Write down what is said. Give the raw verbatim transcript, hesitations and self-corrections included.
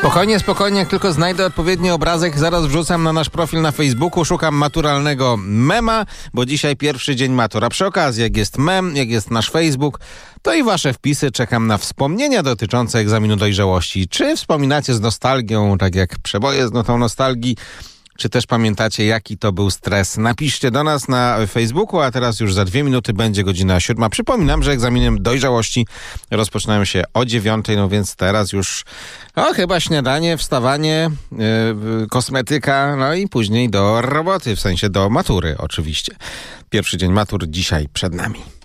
Spokojnie, spokojnie, jak tylko znajdę odpowiedni obrazek, zaraz wrzucam na nasz profil na Facebooku, szukam maturalnego mema, bo dzisiaj pierwszy dzień matur. A przy okazji, jak jest mem, jak jest nasz Facebook, to i wasze wpisy, czekam na wspomnienia dotyczące egzaminu dojrzałości. Czy wspominacie z nostalgią, tak jak Przeboje z notą nostalgii, czy też pamiętacie, jaki to był stres? Napiszcie do nas na Facebooku, a teraz już za dwie minuty będzie godzina siódma. Przypominam, że egzaminy dojrzałości rozpoczynają się o dziewiątej, no więc teraz już o, chyba śniadanie, wstawanie, yy, kosmetyka, no i później do roboty, w sensie do matury oczywiście. Pierwszy dzień matur dzisiaj przed nami.